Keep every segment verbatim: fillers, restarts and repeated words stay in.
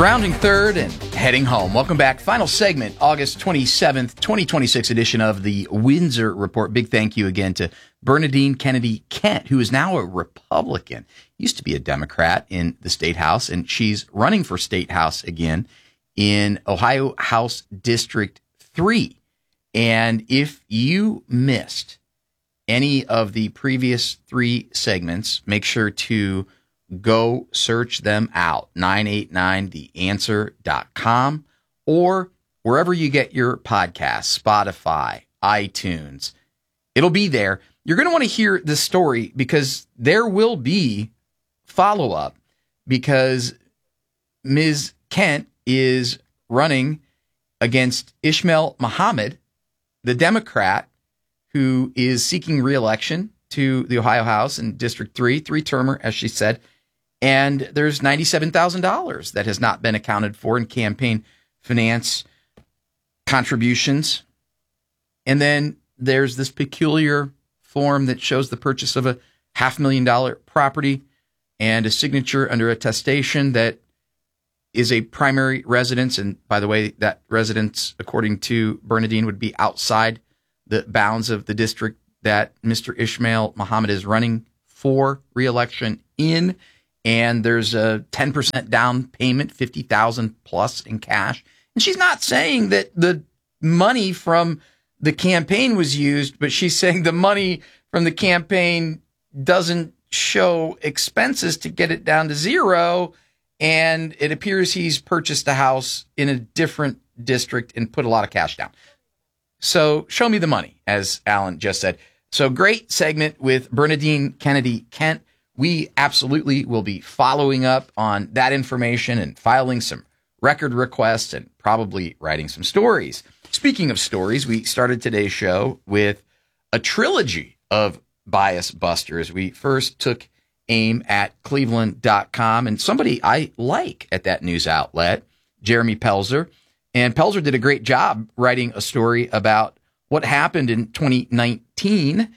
Rounding third and heading home. Welcome back. Final segment, August twenty-seventh, twenty twenty-six edition of the Windsor Report. Big thank you again to Bernadine Kennedy Kent, who is now a Republican. Used to be a Democrat in the State House, and she's running for State House again in Ohio House District three. And if you missed any of the previous three segments, make sure to go search them out, nine eight nine the answer dot com or wherever you get your podcasts, Spotify, iTunes. It'll be there. You're going to want to hear this story because there will be follow-up because Miz Kent is running against Ishmael Muhammad, the Democrat who is seeking re-election to the Ohio House in District three, three-termer, as she said. And there's ninety-seven thousand dollars that has not been accounted for in campaign finance contributions. And then there's this peculiar form that shows the purchase of a half million dollar property and a signature under attestation that is a primary residence. And by the way, that residence, according to Bernadine, would be outside the bounds of the district that Mister Ishmael Muhammad is running for re-election in. And there's a ten percent down payment, fifty thousand dollars plus in cash. And she's not saying that the money from the campaign was used, but she's saying the money from the campaign doesn't show expenses to get it down to zero. And it appears he's purchased a house in a different district and put a lot of cash down. So show me the money, as Alan just said. So great segment with Bernadine Kennedy Kent. We absolutely will be following up on that information and filing some record requests and probably writing some stories. Speaking of stories, we started today's show with a trilogy of bias busters. We first took aim at Cleveland dot com and somebody I like at that news outlet, Jeremy Pelzer. And Pelzer did a great job writing a story about what happened in twenty nineteen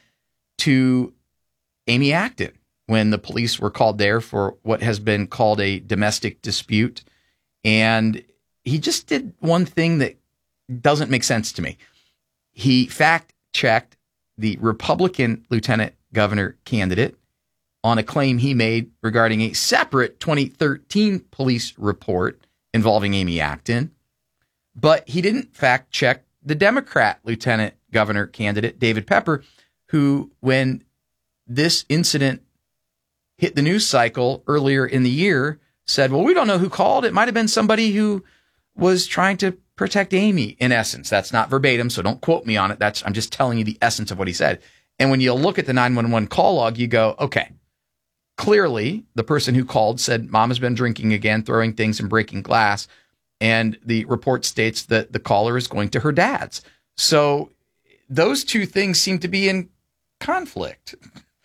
to Amy Acton, when the police were called there for what has been called a domestic dispute. And he just did one thing that doesn't make sense to me. He fact-checked the Republican lieutenant governor candidate on a claim he made regarding a separate twenty thirteen police report involving Amy Acton. But he didn't fact-check the Democrat lieutenant governor candidate, David Pepper, who, when this incident hit the news cycle earlier in the year, said, well, we don't know who called. It might have been somebody who was trying to protect Amy, in essence. That's not verbatim, so don't quote me on it. That's I'm just telling you the essence of what he said. And when you look at the nine one one call log, you go, okay, clearly the person who called said mom has been drinking again, throwing things and breaking glass. And the report states that the caller is going to her dad's. So those two things seem to be in conflict.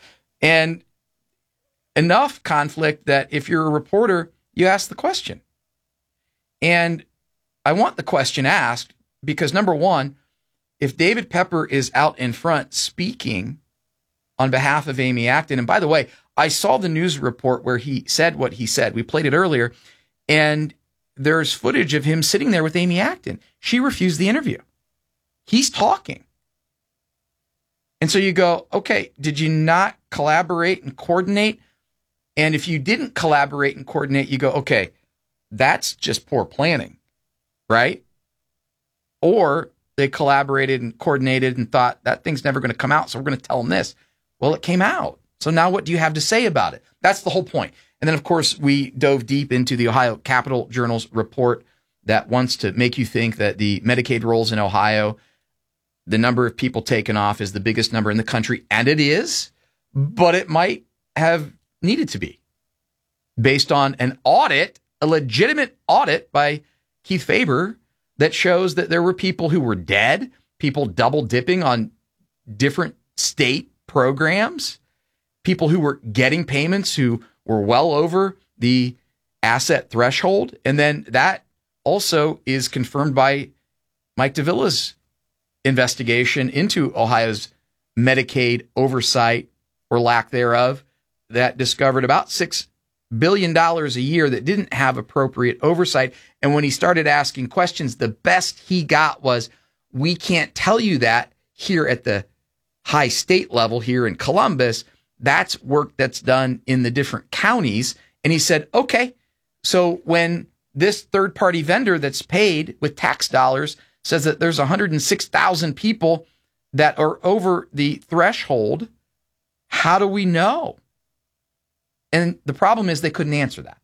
And enough conflict that if you're a reporter, you ask the question. And I want the question asked because, number one, if David Pepper is out in front speaking on behalf of Amy Acton, and by the way, I saw the news report where he said what he said. We played it earlier, and there's footage of him sitting there with Amy Acton. She refused the interview. He's talking. And so you go, okay, did you not collaborate and coordinate? And if you didn't collaborate and coordinate, you go, okay, that's just poor planning, right? Or they collaborated and coordinated and thought that thing's never going to come out, so we're going to tell them this. Well, it came out. So now what do you have to say about it? That's the whole point. And then, of course, we dove deep into the Ohio Capitol Journal's report that wants to make you think that the Medicaid rolls in Ohio, the number of people taken off is the biggest number in the country. And it is, but it might have needed to be based on an audit, a legitimate audit by Keith Faber that shows that there were people who were dead, people double dipping on different state programs, people who were getting payments who were well over the asset threshold. And then that also is confirmed by Mike Davila's investigation into Ohio's Medicaid oversight or lack thereof that discovered about six billion dollars a year that didn't have appropriate oversight. And when he started asking questions, the best he got was, we can't tell you that here at the high state level here in Columbus. That's work that's done in the different counties. And he said, okay, so when this third party vendor that's paid with tax dollars says that there's one hundred six thousand people that are over the threshold, how do we know? And the problem is they couldn't answer that.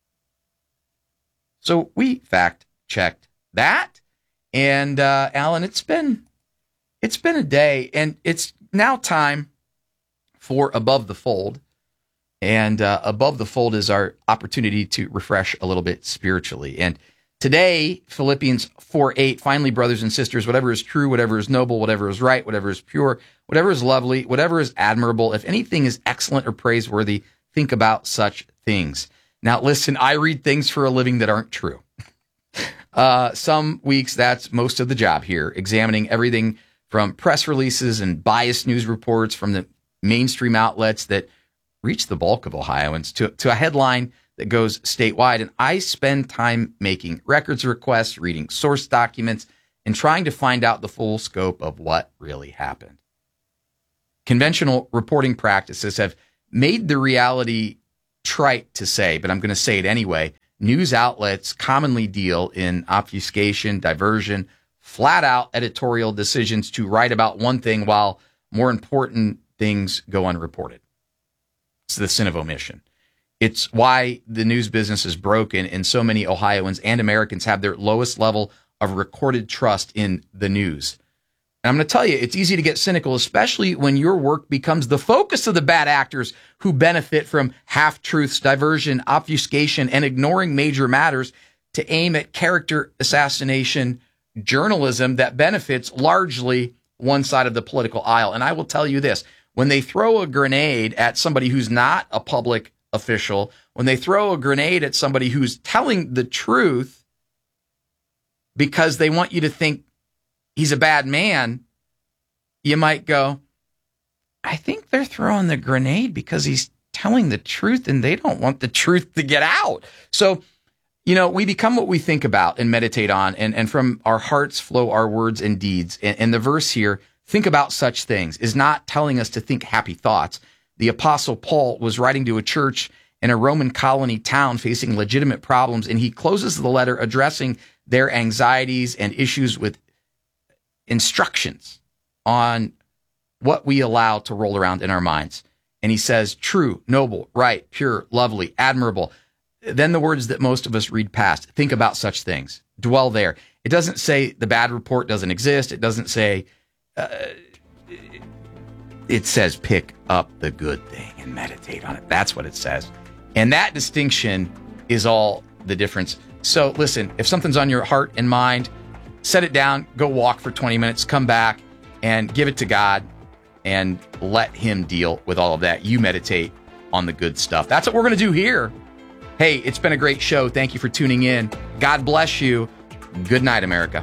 So we fact checked that. And uh, Alan, it's been it's been a day, and it's now time for Above the Fold. And uh, Above the Fold is our opportunity to refresh a little bit spiritually. And today, Philippians four eight, finally, brothers and sisters, whatever is true, whatever is noble, whatever is right, whatever is pure, whatever is lovely, whatever is admirable, if anything is excellent or praiseworthy, think about such things. Now, listen, I read things for a living that aren't true. uh, some weeks, that's most of the job here, examining everything from press releases and biased news reports from the mainstream outlets that reach the bulk of Ohioans to, to a headline that goes statewide. And I spend time making records requests, reading source documents, and trying to find out the full scope of what really happened. Conventional reporting practices have made the reality trite to say, but I'm going to say it anyway. News outlets commonly deal in obfuscation, diversion, flat out editorial decisions to write about one thing while more important things go unreported. It's the sin of omission. It's why the news business is broken, and so many Ohioans and Americans have their lowest level of recorded trust in the news. And I'm going to tell you, it's easy to get cynical, especially when your work becomes the focus of the bad actors who benefit from half-truths, diversion, obfuscation, and ignoring major matters to aim at character assassination journalism that benefits largely one side of the political aisle. And I will tell you this, when they throw a grenade at somebody who's not a public official, when they throw a grenade at somebody who's telling the truth because they want you to think he's a bad man, you might go, I think they're throwing the grenade because he's telling the truth and they don't want the truth to get out. So, you know, we become what we think about and meditate on, and, and from our hearts flow our words and deeds. And, and the verse here, think about such things, is not telling us to think happy thoughts. The Apostle Paul was writing to a church in a Roman colony town facing legitimate problems, and he closes the letter addressing their anxieties and issues with instructions on what we allow to roll around in our minds. And he says, true, noble, right, pure, lovely, admirable. Then the words that most of us read past, think about such things, dwell there. It doesn't say the bad report doesn't exist. It doesn't say, uh, it says pick up the good thing and meditate on it. That's what it says. And that distinction is all the difference. So listen, if something's on your heart and mind, set it down, go walk for twenty minutes, come back and give it to God and let him deal with all of that. You meditate on the good stuff. That's what we're going to do here. Hey, it's been a great show. Thank you for tuning in. God bless you. Good night, America.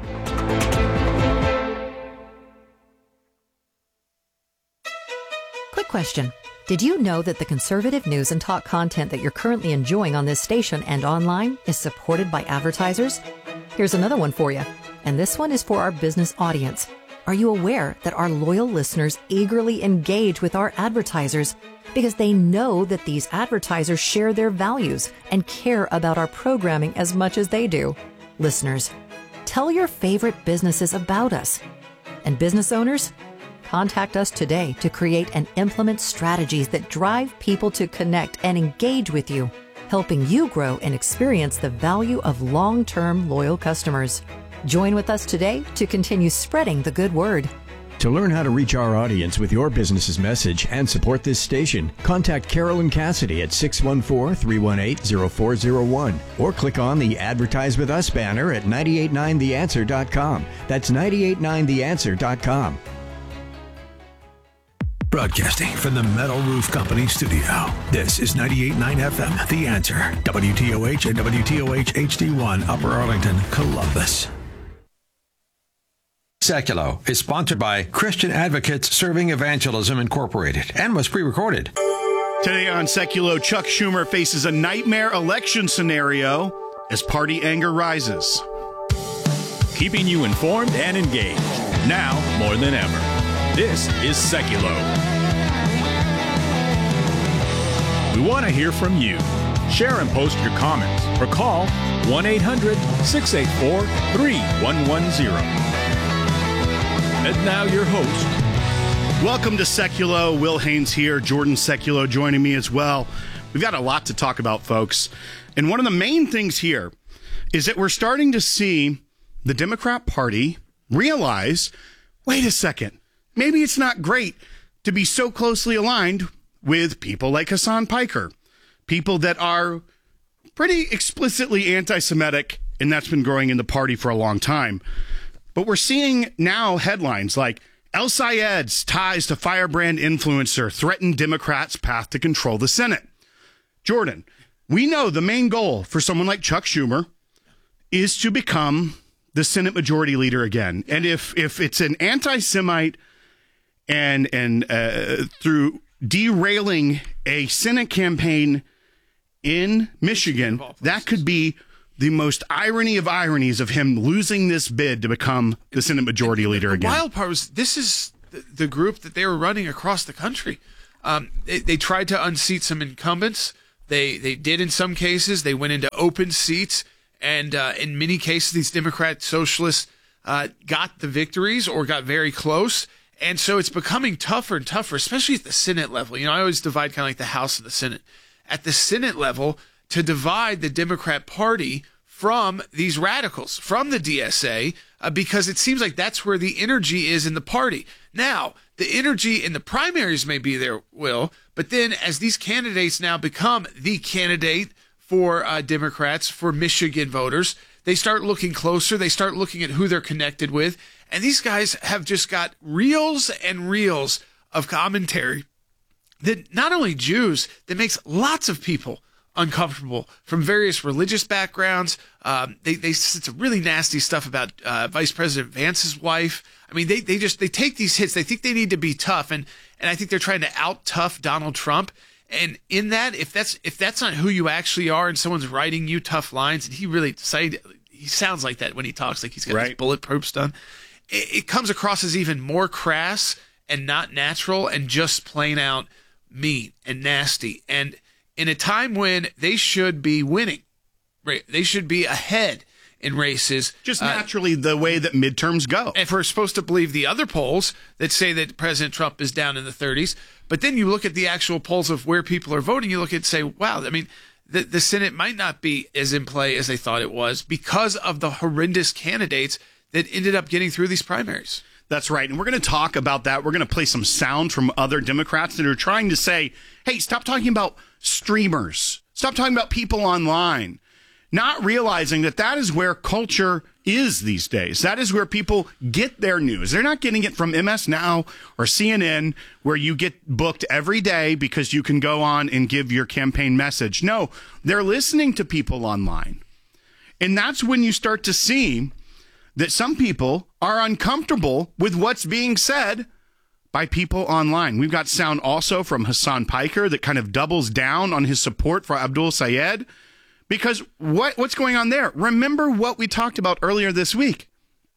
Quick question. Did you know that the conservative news and talk content that you're currently enjoying on this station and online is supported by advertisers? Here's another one for you. And this one is for our business audience. Are you aware that our loyal listeners eagerly engage with our advertisers because they know that these advertisers share their values and care about our programming as much as they do? Listeners, tell your favorite businesses about us. And business owners, contact us today to create and implement strategies that drive people to connect and engage with you, helping you grow and experience the value of long-term loyal customers. Join with us today to continue spreading the good word. To learn how to reach our audience with your business's message and support this station, contact Carolyn Cassidy at six one four, three one eight, zero four zero one or click on the Advertise With Us banner at nine eight nine the answer dot com. That's nine eight nine the answer dot com. Broadcasting from the Metal Roof Company studio. This is ninety-eight point nine F M, The Answer, W T O H and W T O H H D one, Upper Arlington, Columbus. Seculo is sponsored by Christian Advocates Serving Evangelism Incorporated and was pre-recorded. Today on Seculo, Chuck Schumer faces a nightmare election scenario as party anger rises. Keeping you informed and engaged, now more than ever. This is Seculo. We want to hear from you. Share and post your comments or call one eight hundred, six eight four, three one one zero. And now your host. Welcome to Seculo. Will Haynes here. Jordan Seculo joining me as well. We've got a lot to talk about, folks. And one of the main things here is that we're starting to see the Democrat Party realize, wait a second, maybe it's not great to be so closely aligned with people like Hasan Piker, people that are pretty explicitly anti-Semitic, and that's been growing in the party for a long time. But we're seeing now headlines like, El Sayed's ties to firebrand influencer threaten Democrats' path to control the Senate. Jordan, we know the main goal for someone like Chuck Schumer is to become the Senate Majority Leader again. And if if it's an anti-Semite and and uh, through derailing a Senate campaign in Michigan, that could be the most irony of ironies of him losing this bid to become the Senate Majority Leader again. The wild part was this is the, the group that they were running across the country. Um, they, they tried to unseat some incumbents. They they did in some cases. They went into open seats. And uh, in many cases, these Democrat socialists uh, got the victories or got very close. And so it's becoming tougher and tougher, especially at the Senate level. You know, I always divide kind of like the House and the Senate. At the Senate level, to divide the Democrat Party from these radicals, from the D S A, uh, because it seems like that's where the energy is in the party. Now, the energy in the primaries may be there, Will, but then as these candidates now become the candidate for uh, Democrats, for Michigan voters, they start looking closer. They start looking at who they're connected with. And these guys have just got reels and reels of commentary that not only Jews, that makes lots of people uncomfortable from various religious backgrounds. Um, they they said some really nasty stuff about uh, Vice President Vance's wife. I mean, they they just they take these hits. They think they need to be tough, and and I think they're trying to out tough Donald Trump. And in that, if that's if that's not who you actually are, and someone's writing you tough lines, and he really decided, he sounds like that when he talks, like he's got right. his bulletproofs done. It, it comes across as even more crass and not natural, and just plain out mean and nasty. And in a time when they should be winning, right? They should be ahead in races. Just uh, naturally the way that midterms go. If we're supposed to believe the other polls that say that President Trump is down in the thirties, but then you look at the actual polls of where people are voting, you look at and say, wow, I mean, the, the Senate might not be as in play as they thought it was because of the horrendous candidates that ended up getting through these primaries. That's right. And we're going to talk about that. We're going to play some sound from other Democrats that are trying to say, hey, stop talking about streamers. Stop talking about people online. Not realizing that that is where culture is these days. That is where people get their news. They're not getting it from M S Now or C N N, where you get booked every day because you can go on and give your campaign message. No, they're listening to people online. And that's when you start to see that some people are uncomfortable with what's being said by people online. We've got sound also from Hasan Piker that kind of doubles down on his support for Abdul Sayed. Because what what's going on there? Remember what we talked about earlier this week.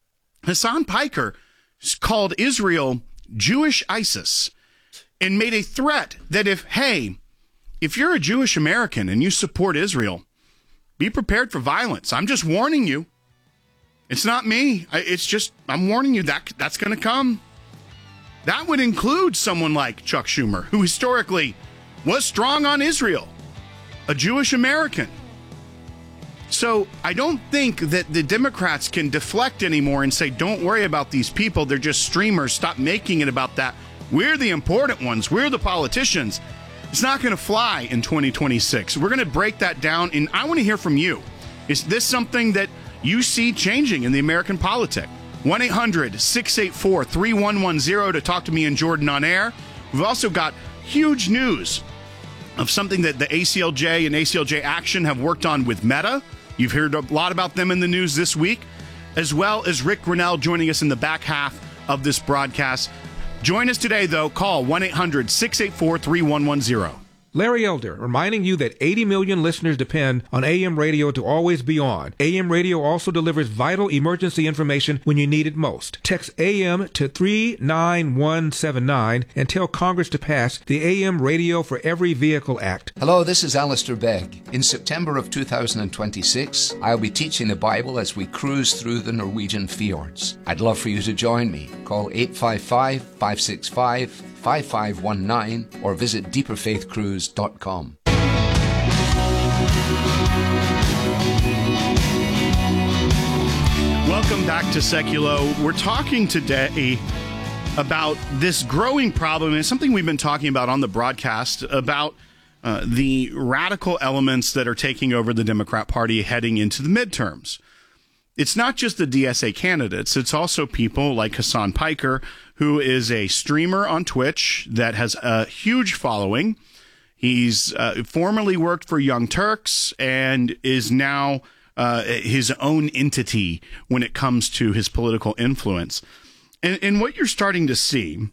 Hasan Piker called Israel Jewish ISIS and made a threat that if, hey, if you're a Jewish American and you support Israel, be prepared for violence. I'm just warning you. It's not me. It's just, I'm warning you that that's going to come. That would include someone like Chuck Schumer, who historically was strong on Israel, a Jewish American. So I don't think that the Democrats can deflect anymore and say, don't worry about these people. They're just streamers. Stop making it about that. We're the important ones. We're the politicians. It's not going to fly in twenty twenty-six. We're going to break that down. And I want to hear from you. Is this something that you see changing in the American politic? one eight hundred, six eight four, three one one zero to talk to me and Jordan on air. We've also got huge news of something that the A C L J and A C L J Action have worked on with Meta. You've heard a lot about them in the news this week, as well as Rick Grinnell joining us in the back half of this broadcast. Join us today, though. Call one eight hundred, six eight four, three one one zero. Larry Elder, reminding you that eighty million listeners depend on A M radio to always be on. A M radio also delivers vital emergency information when you need it most. Text A M to three nine one seven nine and tell Congress to pass the A M Radio for Every Vehicle Act. Hello, this is Alistair Begg. In September of two thousand twenty-six, I'll be teaching the Bible as we cruise through the Norwegian fjords. I'd love for you to join me. Call eight five five, five six five, five five one nine or visit deeper faith cruise dot com. Welcome back to Seculo. We're talking today about this growing problem, and it's something we've been talking about on the broadcast, about uh, the radical elements that are taking over the Democrat Party heading into the midterms. It's not just the D S A candidates. It's also people like Hasan Piker, who is a streamer on Twitch that has a huge following. He's uh, formerly worked for Young Turks and is now uh, his own entity when it comes to his political influence. And, and what you're starting to see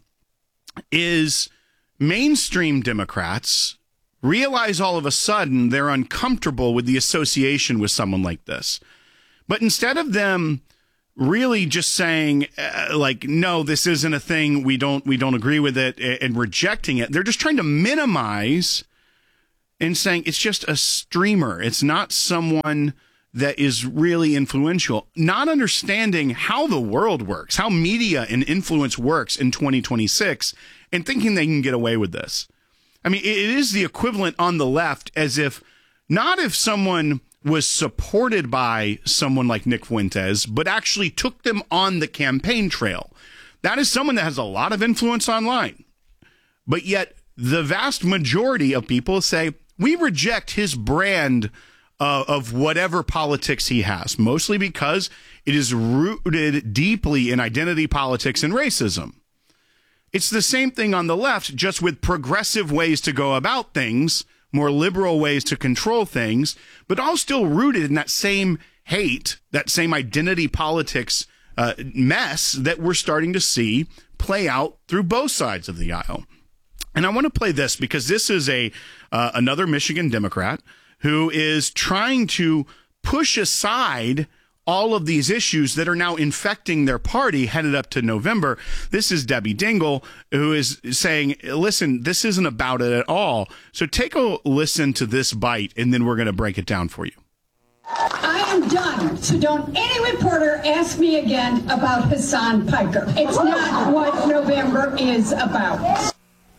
is mainstream Democrats realize all of a sudden they're uncomfortable with the association with someone like this. But instead of them really just saying, uh, like, no, this isn't a thing, we don't we don't agree with it, and rejecting it, they're just trying to minimize and saying it's just a streamer. It's not someone that is really influential. Not understanding how the world works, how media and influence works in twenty twenty-six, and thinking they can get away with this. I mean, it is the equivalent on the left as if, not if someone was supported by someone like Nick Fuentes, but actually took them on the campaign trail. That is someone that has a lot of influence online. But yet the vast majority of people say, we reject his brand uh, of whatever politics he has, mostly because it is rooted deeply in identity politics and racism. It's the same thing on the left, just with progressive ways to go about things, more liberal ways to control things, but all still rooted in that same hate, that same identity politics uh, mess that we're starting to see play out through both sides of the aisle. And I want to play this because this is a uh, another Michigan Democrat who is trying to push aside all of these issues that are now infecting their party headed up to November. This is Debbie Dingell, who is saying, listen, this isn't about it at all. So take a listen to this bite, and then we're going to break it down for you. I am done. So don't any reporter ask me again about Hasan Piker. It's not what November is about.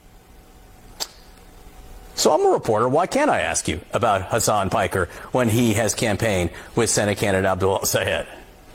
So I'm a reporter. Why can't I ask you about Hasan Piker when he has campaigned with Senate candidate Abdul El-Sayed?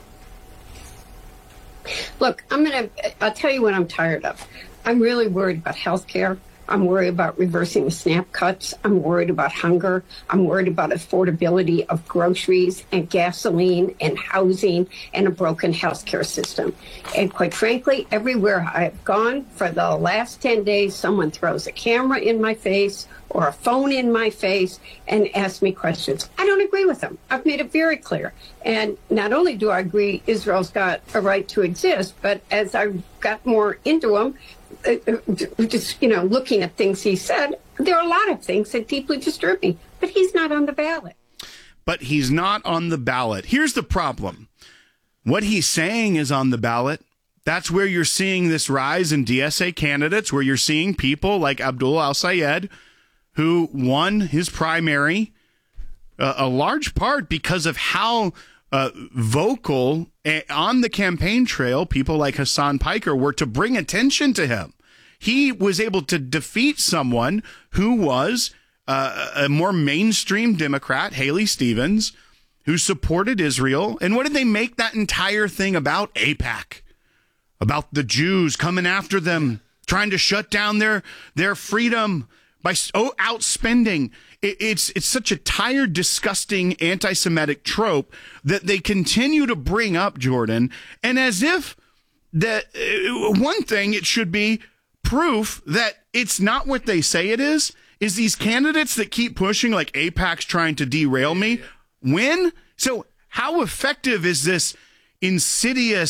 Look, I'm going to, I'll tell you what I'm tired of. I'm really worried about health care. I'm worried about reversing the SNAP cuts. I'm worried about hunger. I'm worried about affordability of groceries and gasoline and housing and a broken health care system. And quite frankly, everywhere I've gone for the last ten days, someone throws a camera in my face or a phone in my face and asks me questions. I don't agree with them. I've made it very clear. And not only do I agree Israel's got a right to exist, but as I got more into him, uh, just, you know, looking at things he said, there are a lot of things that deeply disturb me. But he's not on the ballot. But he's not on the ballot. Here's the problem. What he's saying is on the ballot. That's where you're seeing this rise in D S A candidates, where you're seeing people like Abdul El-Sayed, who won his primary, uh, a large part because of how uh, vocal uh, on the campaign trail people like Hasan Piker were to bring attention to him. He was able to defeat someone who was uh, a more mainstream Democrat, Haley Stevens, who supported Israel. And what did they make that entire thing about? AIPAC, about the Jews coming after them, trying to shut down their their freedom by oh, outspending. It, it's it's such a tired, disgusting anti-Semitic trope that they continue to bring up, Jordan. And as if that uh, one thing it should be proof that it's not what they say it is, is these candidates that keep pushing like AIPAC's trying to derail me win. So how effective is this insidious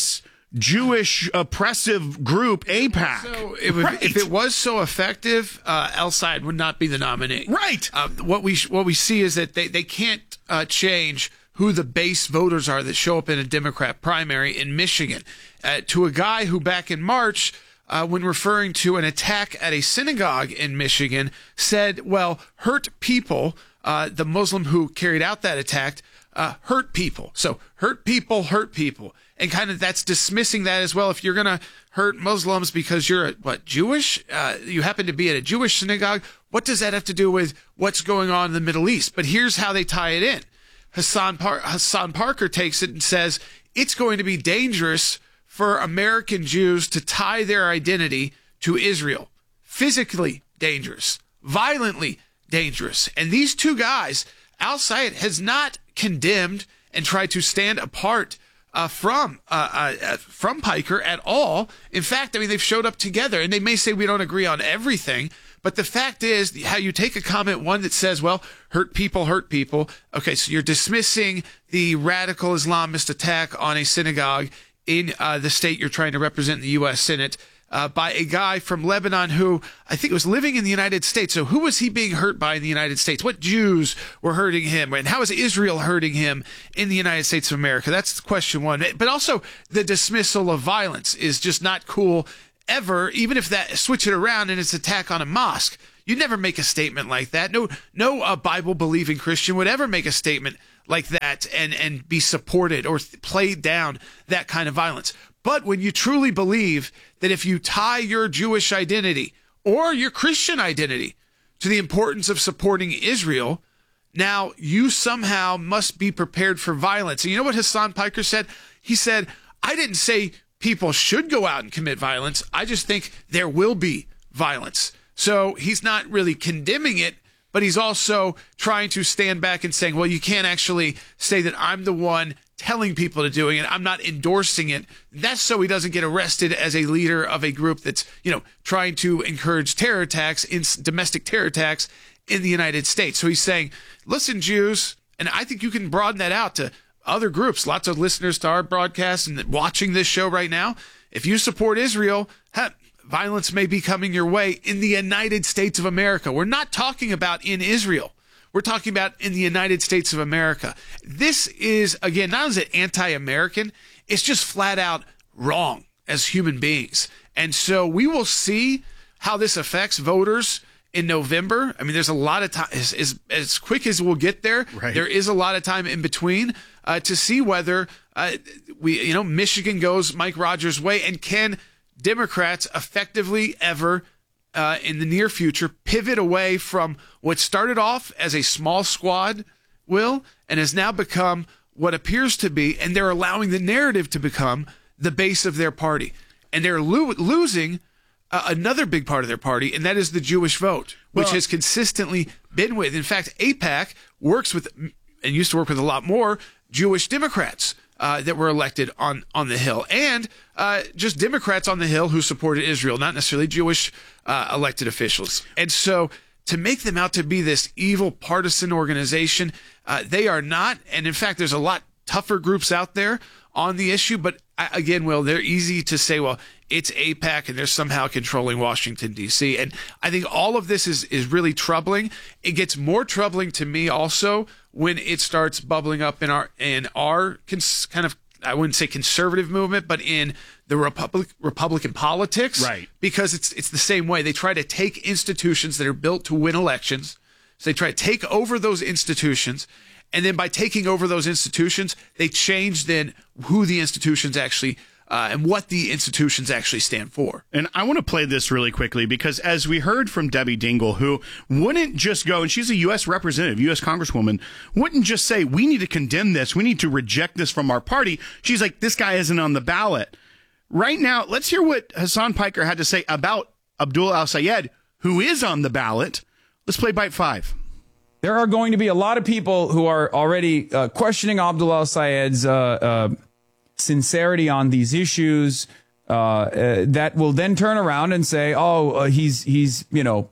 Jewish oppressive group, AIPAC. So if, right. if it was so effective, uh, El-Sayed would not be the nominee. Right. Uh, what we what we see is that they, they can't uh, change who the base voters are that show up in a Democrat primary in Michigan. Uh, to a guy who back in March, uh, when referring to an attack at a synagogue in Michigan, said, well, hurt people, uh, the Muslim who carried out that attack, uh, hurt people. So hurt people, hurt people. And kind of that's dismissing that as well. If you're going to hurt Muslims because you're, what, Jewish? Uh, you happen to be at a Jewish synagogue. What does that have to do with what's going on in the Middle East? But here's how they tie it in. Hassan, Par- Hassan Parker takes it and says it's going to be dangerous for American Jews to tie their identity to Israel. Physically dangerous, violently dangerous. And these two guys, El-Sayed has not condemned and tried to stand apart Uh, from uh, uh, from Piker at all. In fact, I mean, they've showed up together, and they may say we don't agree on everything, but the fact is how you take a comment, one that says, well, hurt people, hurt people. Okay, so you're dismissing the radical Islamist attack on a synagogue in uh, the state you're trying to represent in the U S Senate uh, by a guy from Lebanon who I think was living in the United States. So who was he being hurt by in the United States? What Jews were hurting him? And how is Israel hurting him in the United States of America? That's question one. But also the dismissal of violence is just not cool ever, even if that switch it around and it's attack on a mosque. You'd never make a statement like that. No, no uh, Bible-believing Christian would ever make a statement like that and, and be supported or th- play down that kind of violence. But when you truly believe that if you tie your Jewish identity or your Christian identity to the importance of supporting Israel, now you somehow must be prepared for violence. And you know what Hassan Piker said? He said, I didn't say people should go out and commit violence. I just think there will be violence. So he's not really condemning it, but he's also trying to stand back and saying, well, you can't actually say that I'm the one telling people to doing it. I'm not endorsing it. That's so he doesn't get arrested as a leader of a group that's, you know, trying to encourage terror attacks, in domestic terror attacks in the United States. So he's saying, listen, Jews, and I think you can broaden that out to other groups, lots of listeners to our broadcast and watching this show right now. If you support Israel, huh, violence may be coming your way in the United States of America. We're not talking about in Israel. We're talking about in the United States of America. This is, again, not only is it anti-American, it's just flat out wrong as human beings. And so we will see how this affects voters in November. I mean, there's a lot of time, as, as, as quick as we'll get there, right. There is a lot of time in between uh, to see whether uh, we, you know, Michigan goes Mike Rogers' way, and can Democrats effectively ever Uh, in the near future, pivot away from what started off as a small squad, Will, and has now become what appears to be, and they're allowing the narrative to become the base of their party. And they're lo- losing uh, another big part of their party, and that is the Jewish vote, which well, has consistently been with. In fact, AIPAC works with, and used to work with a lot more, Jewish Democrats uh, that were elected on, on the Hill. And uh, just Democrats on the Hill who supported Israel, not necessarily Jewish uh, elected officials. And so to make them out to be this evil partisan organization, uh, they are not. And in fact, there's a lot tougher groups out there on the issue. But again, Will, they're easy to say, well, it's AIPAC and they're somehow controlling Washington, D C. And I think all of this is, is really troubling. It gets more troubling to me also when it starts bubbling up in our in our cons- kind of, I wouldn't say conservative movement, but in the Republic, Republican politics. Right. Because it's it's the same way. They try to take institutions that are built to win elections. So they try to take over those institutions. And then by taking over those institutions, they change then who the institutions actually Uh, and what the institutions actually stand for. And I want to play this really quickly because as we heard from Debbie Dingell, who wouldn't just go, and she's a U S representative, U S congresswoman, wouldn't just say, we need to condemn this, we need to reject this from our party. She's like, this guy isn't on the ballot. Right now, let's hear what Hassan Piker had to say about Abdullah El-Sayed, who is on the ballot. Let's play bite five. There are going to be a lot of people who are already uh, questioning Abdullah El-Sayed's uh, uh, sincerity on these issues, uh, uh, that will then turn around and say, oh, uh, he's, he's, you know,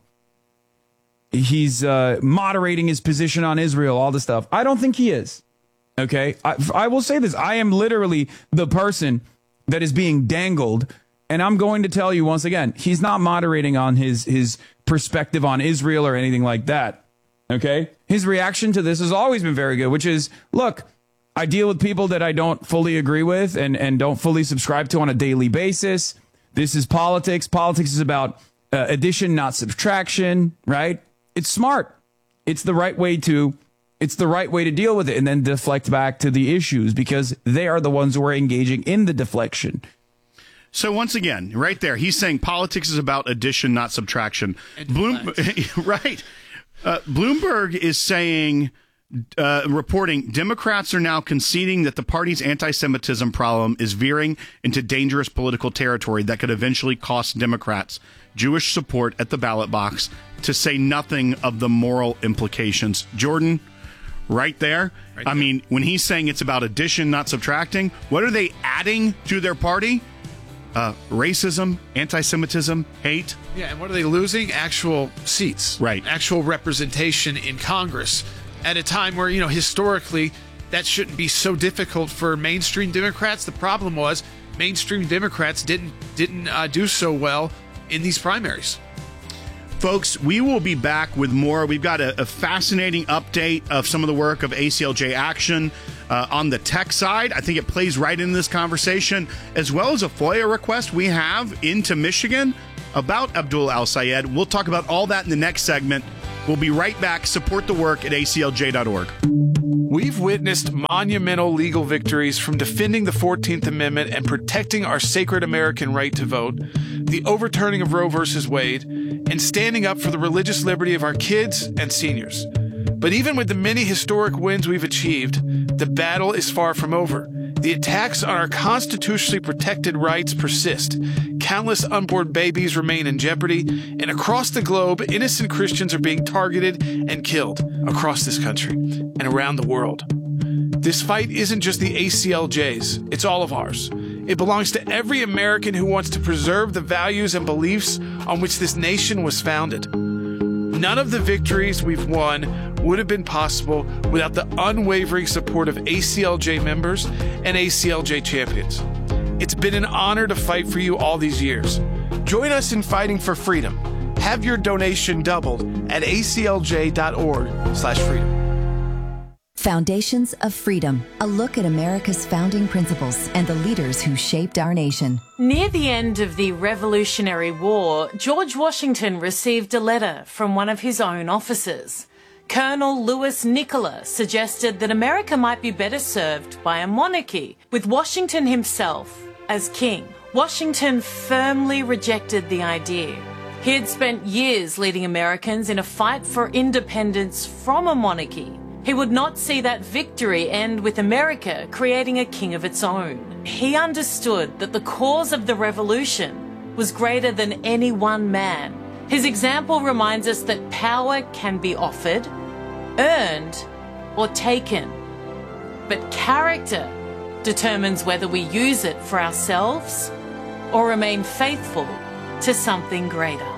he's uh, moderating his position on Israel, all this stuff. I don't think he is. Okay. I, I will say this. I am literally the person that is being dangled. And I'm going to tell you once again, he's not moderating on his, his perspective on Israel or anything like that. Okay? His reaction to this has always been very good, which is, look, I deal with people that I don't fully agree with and, and don't fully subscribe to on a daily basis. This is politics. Politics is about uh, addition, not subtraction, right? It's smart. It's the right way to it's the right way to deal with it, and then deflect back to the issues because they are the ones who are engaging in the deflection. So once again, right there, he's saying politics is about addition, not subtraction. Bloom, right. Uh, Bloomberg is saying, uh, reporting, Democrats are now conceding that the party's anti-Semitism problem is veering into dangerous political territory that could eventually cost Democrats Jewish support at the ballot box, to say nothing of the moral implications. Jordan, right there. Right I there. mean, when he's saying it's about addition, not subtracting, what are they adding to their party? Uh, racism, anti-Semitism, hate. Yeah, and what are they losing? Actual seats. Right. Actual representation in Congress at a time where, you know, historically, that shouldn't be so difficult for mainstream Democrats. The problem was mainstream Democrats didn't didn't uh, do so well in these primaries. Folks, we will be back with more. We've got a, a fascinating update of some of the work of A C L J Action uh, on the tech side. I think it plays right into this conversation, as well as a FOIA request we have into Michigan about Abdul Al-Sayed. We'll talk about all that in the next segment. We'll be right back. Support the work at A C L J dot org. We've witnessed monumental legal victories from defending the fourteenth Amendment and protecting our sacred American right to vote, the overturning of Roe versus Wade, and standing up for the religious liberty of our kids and seniors. But even with the many historic wins we've achieved, the battle is far from over. The attacks on our constitutionally protected rights persist. Countless unborn babies remain in jeopardy, and across the globe, innocent Christians are being targeted and killed across this country and around the world. This fight isn't just the A C L J's, it's all of ours. It belongs to every American who wants to preserve the values and beliefs on which this nation was founded. None of the victories we've won would have been possible without the unwavering support of A C L J members and A C L J champions. It's been an honor to fight for you all these years. Join us in fighting for freedom. Have your donation doubled at A C L J dot org slash freedom. Foundations of Freedom, a look at America's founding principles and the leaders who shaped our nation. Near the end of the Revolutionary War, George Washington received a letter from one of his own officers. Colonel Louis Nicola suggested that America might be better served by a monarchy, with Washington himself as king. Washington firmly rejected the idea. He had spent years leading Americans in a fight for independence from a monarchy. He would not see that victory end with America creating a king of its own. He understood that the cause of the revolution was greater than any one man. His example reminds us that power can be offered, earned, or taken. But character determines whether we use it for ourselves or remain faithful to something greater.